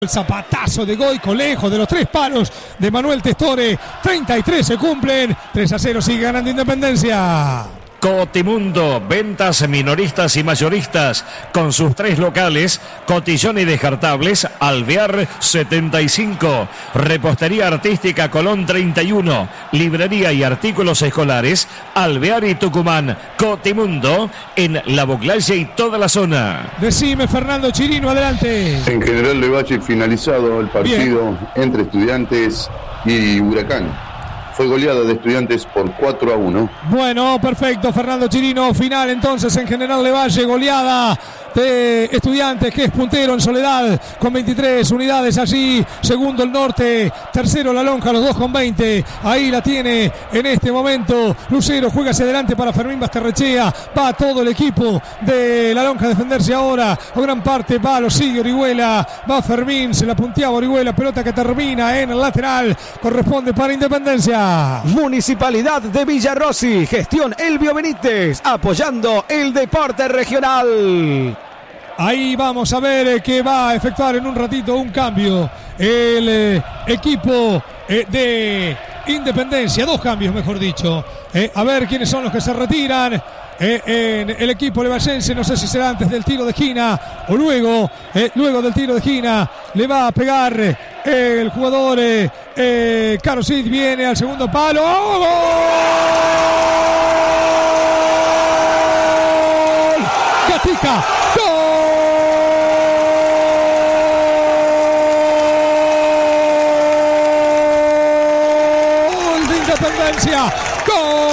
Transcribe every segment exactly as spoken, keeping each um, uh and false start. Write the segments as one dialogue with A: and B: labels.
A: El zapatazo de Goico, lejos de los tres palos de Manuel Testore. treinta y tres se cumplen. tres a cero sigue ganando Independencia.
B: Cotimundo, ventas minoristas y mayoristas, con sus tres locales, Cotillón y Descartables, Alvear setenta y cinco, Repostería Artística Colón treinta y uno, Librería y Artículos Escolares, Alvear y Tucumán. Cotimundo, en La Boclaye y toda la zona.
A: Decime, Fernando Chirino, adelante.
C: En General Levalle finalizado el partido Bien. entre Estudiantes y Huracán. Fue goleada de Estudiantes por cuatro a uno.
A: Bueno, perfecto, Fernando Chirino. Final entonces en General Levalle, goleada de Estudiantes, que es puntero en Soledad con veintitrés unidades allí. Segundo el Norte, tercero La Lonja, los dos con veinte. Ahí la tiene en este momento Lucero, juega hacia adelante para Fermín Basterrechea. Va todo el equipo de La Lonja a defenderse ahora. A gran parte va, lo sigue Orihuela. Va Fermín, se la punteaba Orihuela. Pelota que termina en el lateral. Corresponde para Independencia.
D: Municipalidad de Villarrossi, gestión Elvio Benítez, apoyando el deporte regional.
A: Ahí vamos a ver que va a efectuar en un ratito un cambio el eh, equipo eh, de Independencia, dos cambios mejor dicho. Eh, a ver quiénes son los que se retiran. Eh, en el equipo levallense, no sé si será antes del tiro de esquina o luego, eh, luego del tiro de esquina, le va a pegar eh, el jugador eh, eh, Caro Cid, viene al segundo palo. ¡Oh, gol! Gatica, gol de Independencia, gol.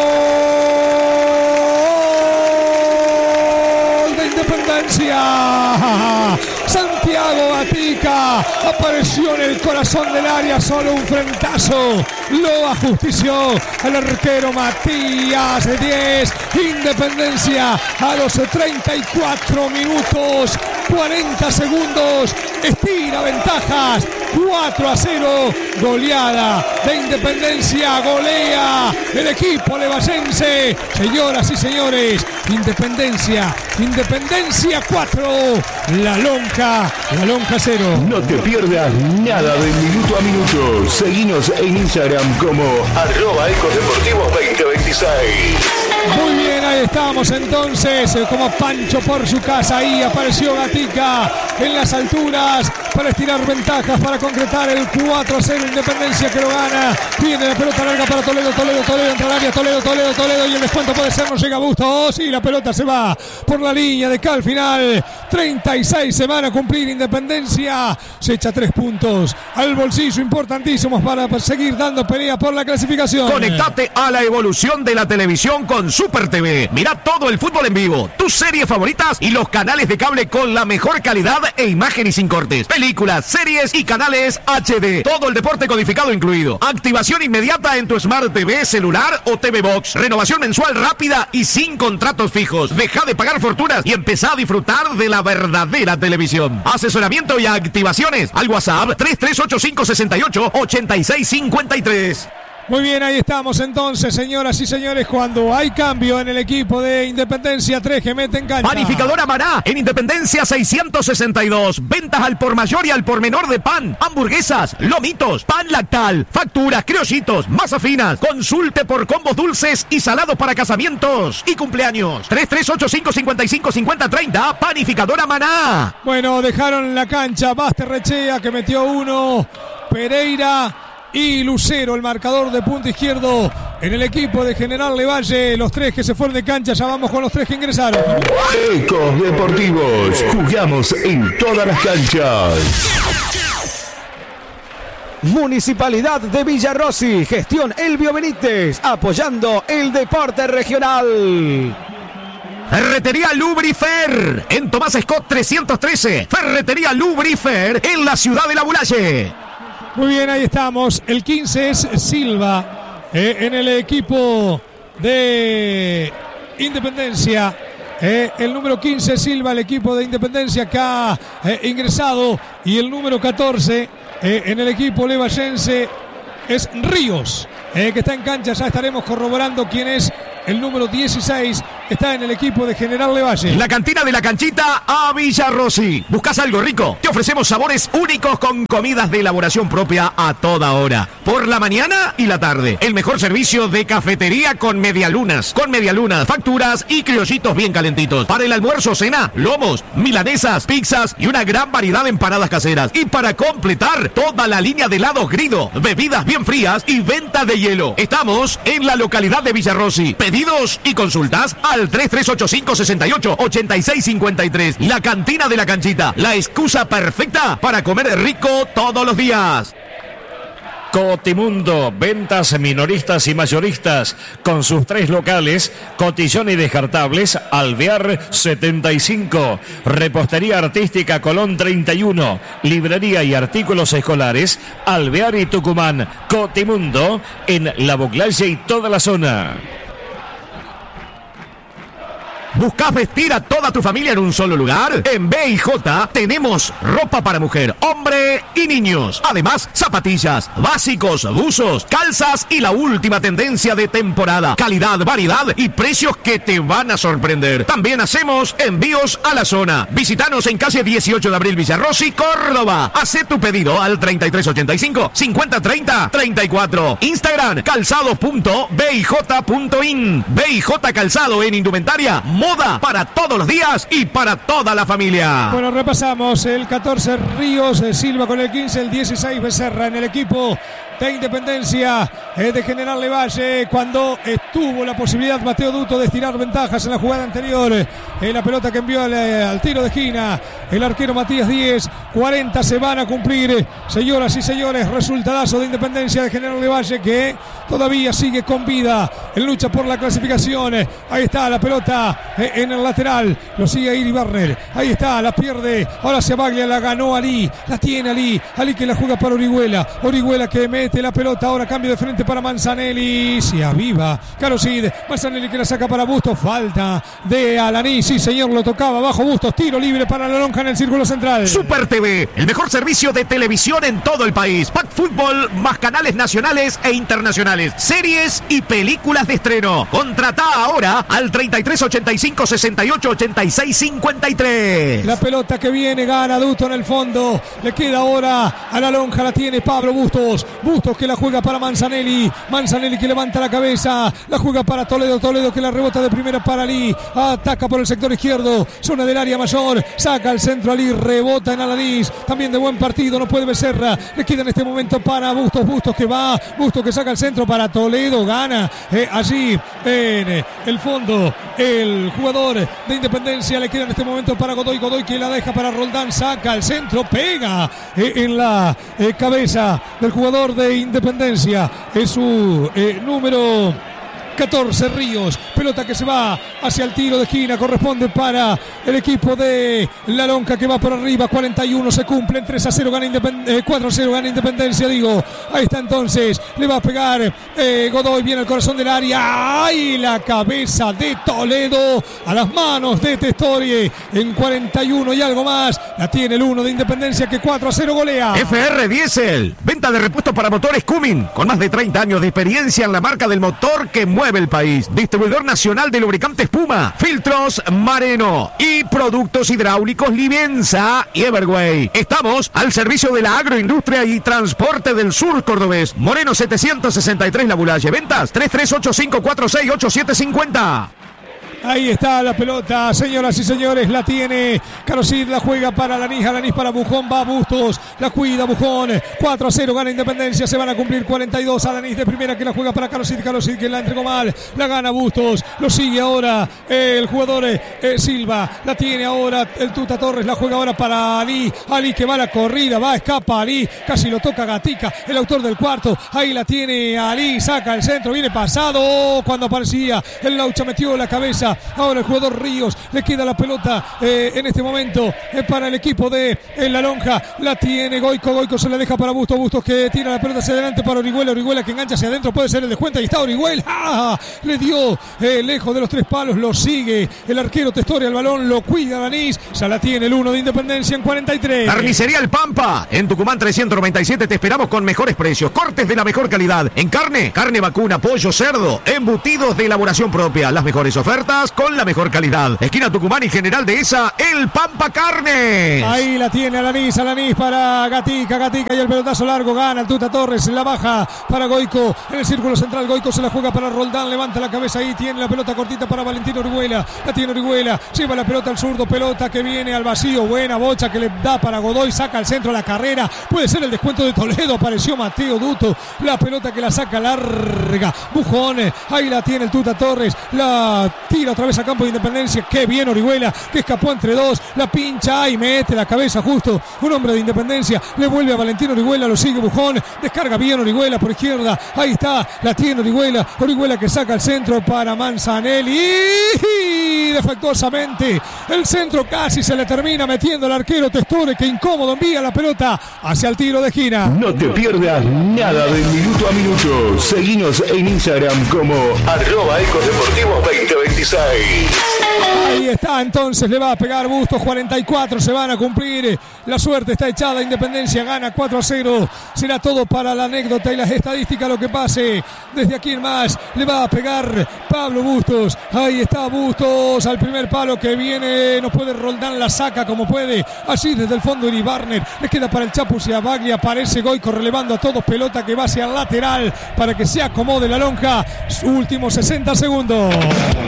A: Santiago Gatica apareció en el corazón del área, solo un frentazo lo ajustició al arquero Matías de diez. Independencia a los treinta y cuatro minutos cuarenta segundos estira ventajas, cuatro a cero, goleada de Independencia, golea el equipo levallense. Señoras y señores, Independencia, Independencia cuatro, La Lonja, La Lonja cero.
E: No te pierdas nada de Minuto a Minuto. Seguinos en Instagram como arroba ecodeportivos veinte veintiséis.
A: Muy bien, ahí estamos entonces, como Pancho por su casa. Ahí apareció Gatica en las alturas para estirar ventajas, para concretar el cuatro a cero. Independencia que lo gana. Viene la pelota larga para Toledo, Toledo, Toledo, entra al área, Toledo, Toledo, Toledo, y el descuento puede ser, no llega a Bustos, y la pelota se va por la línea de acá al final. treinta y seis se van a cumplir. Independencia se echa tres puntos al bolsillo importantísimos para seguir dando pelea por la clasificación.
F: Conectate a la evolución de la televisión con Super T V. Mira todo el fútbol en vivo, tus series favoritas y los canales de cable con la mejor calidad e imagen y sin cortes. Películas, series y canales H D. Todo el deporte codificado incluido. Activación inmediata en tu Smart T V, celular o T V Box. Renovación mensual rápida y sin contratos fijos. Deja de pagar fortunas y empezá a disfrutar de la verdadera televisión. Asesoramiento y activaciones al WhatsApp tres tres ocho cinco seis ocho ocho seis cinco tres.
A: Muy bien, ahí estamos entonces, señoras y señores, cuando hay cambio en el equipo de Independencia, tres que meten cancha.
F: Panificadora Maná, en Independencia seiscientos sesenta y dos. Ventas al por mayor y al por menor de pan, hamburguesas, lomitos, pan lactal, facturas, criollitos, masa finas. Consulte por combos dulces y salados para casamientos y cumpleaños. tres tres ocho cinco cinco cinco cinco cero tres cero, Panificadora Maná.
A: Bueno, dejaron en la cancha Basterrechea, que metió uno, Pereira y Lucero, el marcador de punto izquierdo en el equipo de General Levalle. Los tres que se fueron de cancha, ya vamos con los tres que ingresaron.
E: Ecos Deportivos, jugamos en todas las canchas.
D: Municipalidad de Villarrossi, gestión Elvio Benítez, apoyando el deporte regional.
F: Ferretería Lubrifer, en Tomás Scott trescientos trece. Ferretería Lubrifer, en la ciudad de La Boclaye.
A: Muy bien, ahí estamos. El quince es Silva, eh, en el equipo de Independencia. Eh, el número quince Silva, el equipo de Independencia que ha eh, ingresado. Y el número catorce eh, en el equipo levallense es Ríos, eh, que está en cancha. Ya estaremos corroborando quién es el número dieciséis está en el equipo de General Levalle.
F: La cantina de la canchita a Villarrossi. ¿Buscas algo rico? Te ofrecemos sabores únicos con comidas de elaboración propia a toda hora. Por la mañana y la tarde. El mejor servicio de cafetería con medialunas. Con medialunas, facturas y criollitos bien calentitos. Para el almuerzo, cena, lomos, milanesas, pizzas y una gran variedad de empanadas caseras. Y para completar, toda la línea de helados Grido, bebidas bien frías y venta de hielo. Estamos en la localidad de Villarrossi. Pedidos y consultas al tres tres ocho cinco, seis ocho, ocho seis cinco tres. La cantina de la canchita. La excusa perfecta para comer rico todos los días.
B: Cotimundo, ventas minoristas y mayoristas, con sus tres locales, Cotillón y Descartables, Alvear setenta y cinco, Repostería Artística Colón treinta y uno, Librería y Artículos Escolares, Alvear y Tucumán. Cotimundo, en La Boclaye y toda la zona.
F: ¿Buscas vestir a toda tu familia en un solo lugar? En B y J tenemos ropa para mujer, hombre y niños. Además, zapatillas, básicos, buzos, calzas y la última tendencia de temporada. Calidad, variedad y precios que te van a sorprender. También hacemos envíos a la zona. Visítanos en calle dieciocho de abril, Villarrossi, Córdoba. Hacé tu pedido al treinta y tres ochenta y cinco, cincuenta treinta, treinta y cuatro. Instagram, calzado punto b i j punto in. B y J Calzado en indumentaria. Moda para todos los días y para toda la familia.
A: Bueno, repasamos el catorce Ríos, Silva con el quince, el dieciséis Becerra en el equipo de Independencia eh, de General Levalle. Cuando estuvo la posibilidad Mateo Duto de estirar ventajas en la jugada anterior, eh, la pelota que envió al, eh, al tiro de esquina el arquero Matías Díez. Cuarenta se van a cumplir, señoras y señores. Resultadazo de Independencia de General Levalle, que todavía sigue con vida en lucha por la clasificación. Ahí está la pelota eh, en el lateral, lo sigue Iri Barner. Ahí está, la pierde, ahora se Baglia, la ganó Ali, la tiene Ali, Ali que la juega para Orihuela, Orihuela que mete la pelota, ahora cambio de frente para Manzanelli, se aviva Carosid, Manzanelli que la saca para Bustos, falta de Alaní, sí señor, lo tocaba bajo Bustos, tiro libre para la lonja en el círculo central.
F: Super T V, el mejor servicio de televisión en todo el país. Pack Fútbol, más canales nacionales e internacionales, series y películas de estreno. Contratá ahora al treinta y tres ochenta y cinco, sesenta y ocho, ochenta y seis cincuenta y tres.
A: La pelota que viene, gana Duto en el fondo, le queda ahora a la lonja, la tiene Pablo Bustos, Bustos que la juega para Manzanelli, Manzanelli que levanta la cabeza, la juega para Toledo, Toledo que la rebota de primera para Ali, ataca por el sector izquierdo, zona del área mayor, saca al centro Ali, rebota en Alanís, también de buen partido, no puede Becerra, le queda en este momento para Bustos, Bustos que va, Bustos que saca al centro para Toledo, gana eh, allí en el fondo el jugador de Independencia, le queda en este momento para Godoy, Godoy que la deja para Roldán, saca al centro, pega eh, en la eh, cabeza del jugador de Independencia, es su eh, número catorce Ríos, pelota que se va hacia el tiro de esquina, corresponde para el equipo de La Lonja que va por arriba, cuarenta y uno se cumplen, tres a cero gana Independencia, eh, cuatro a cero gana Independencia, digo, ahí está entonces, le va a pegar eh, Godoy, viene al corazón del área, ¡ay! La cabeza de Toledo a las manos de Testori, en cuarenta y uno y algo más, la tiene el uno de Independencia que cuatro a cero golea.
F: F R Diesel, venta de repuestos para motores Cummins, con más de treinta años de experiencia en la marca del motor que mueve el país. Distribuidor nacional de lubricantes Puma, filtros Mareno y productos hidráulicos Livenza y Everway. Estamos al servicio de la agroindustria y transporte del sur cordobés. Moreno setecientos sesenta y tres La Bulaye. Ventas tres tres ocho cinco cuatro seis ocho siete cinco cero.
A: Ahí está la pelota, señoras y señores, la tiene Carosid, la juega para Alanis, Alanis para Bujón, va Bustos, la cuida Bujón, cuatro a cero gana Independencia, se van a cumplir cuarenta y dos, Alanis de primera que la juega para Carosid, Carosid que la entregó mal, la gana Bustos, lo sigue ahora el jugador eh, Silva, la tiene ahora el Tuta Torres, la juega ahora para Ali, Ali que va a la corrida, va, escapa Ali, casi lo toca Gatica, el autor del cuarto, ahí la tiene Ali, saca el centro, viene pasado, cuando aparecía el Laucha metió la cabeza. Ahora el jugador Ríos, le queda la pelota eh, en este momento eh, para el equipo de eh, La Lonja, la tiene Goico, Goico se la deja para Bustos, Bustos que tira la pelota hacia adelante para Orihuela, Orihuela que engancha hacia adentro, puede ser el descuento, y está Orihuela, ¡ah! Le dio eh, lejos de los tres palos, lo sigue el arquero Testori al balón, lo cuida Danís, ya la tiene el uno de Independencia en cuarenta y tres.
F: Carnicería El Pampa, en Tucumán trescientos noventa y siete te esperamos con mejores precios, cortes de la mejor calidad, en carne, carne vacuna, pollo, cerdo, embutidos de elaboración propia, las mejores ofertas favoritas con la mejor calidad. Esquina Tucumán y General Dehesa, El Pampa Carnes.
A: Ahí la tiene Alanis, Alanis para Gatica, Gatica y el pelotazo largo, gana el Tuta Torres, la baja para Goico, en el círculo central Goico se la juega para Roldán, levanta la cabeza ahí, tiene la pelota cortita para Valentino Orihuela, la tiene Orihuela, lleva la pelota al zurdo, pelota que viene al vacío, buena bocha que le da para Godoy, saca al centro la carrera, puede ser el descuento de Toledo, apareció Mateo Duto, la pelota que la saca larga, Bujón, ahí la tiene el Tuta Torres, la tira otra vez a campo de Independencia, qué bien Orihuela, que escapó entre dos, la pincha y mete la cabeza justo, un hombre de Independencia, le vuelve a Valentino Orihuela, lo sigue Bujón, descarga bien Orihuela por izquierda, ahí está, la tiene Orihuela, Orihuela que saca al centro para Manzanelli, y defectuosamente el centro casi se le termina metiendo el arquero Testore, que incómodo envía la pelota hacia el tiro de esquina.
E: No te pierdas nada de minuto a minuto. Seguinos en Instagram como arroba Ecos Deportivos veinte veintiséis.
A: Ahí está, entonces le va a pegar Bustos, cuarenta y cuatro se van a cumplir, la suerte está echada, Independencia gana cuatro a cero, será todo para la anécdota y las estadísticas lo que pase, desde aquí en más le va a pegar Pablo Bustos, ahí está Bustos al primer palo que viene, no puede Roldán, la saca como puede, así desde el fondo Iri Barner, le queda para el Chapus y a Baglia, aparece Goico relevando a todos, pelota que va hacia el lateral para que se acomode la lonja, últimos sesenta segundos.